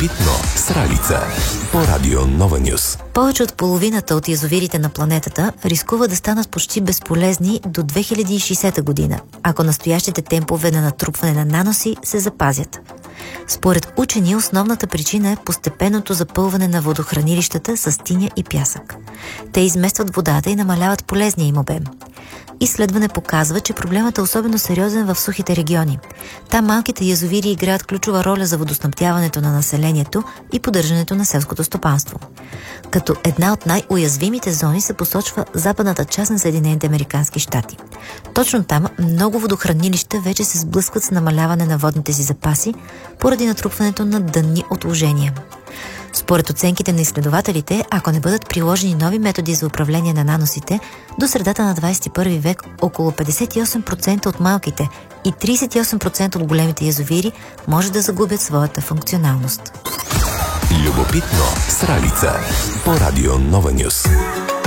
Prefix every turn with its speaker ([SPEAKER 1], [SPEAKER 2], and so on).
[SPEAKER 1] Любопитно с Ралица по Радио Нова Нюс.
[SPEAKER 2] Повече от половината от язовирите на планетата рискува да станат почти безполезни до 2060 година, ако настоящите темпове на натрупване на наноси се запазят. Според учени, основната причина е постепенното запълване на водохранилищата с тиня и пясък. Те изместват водата и намаляват полезния им обем. Изследване показва, че проблемът е особено сериозен в сухите региони. Там малките язовири играят ключова роля за водоснабдяването на населението и поддържането на селското стопанство. Като една от най-уязвимите зони се посочва западната част на Съединените американски щати. Точно там много водохранилища вече се сблъскват с намаляване на водните си запаси поради натрупването на дънни отложения. Според оценките на изследователите, ако не бъдат приложени нови методи за управление на наносите, до средата на 21 век около 58% от малките и 38% от големите язовири може да загубят своята функционалност.
[SPEAKER 1] Любопитно с Ралица по Радио Нова Нюс.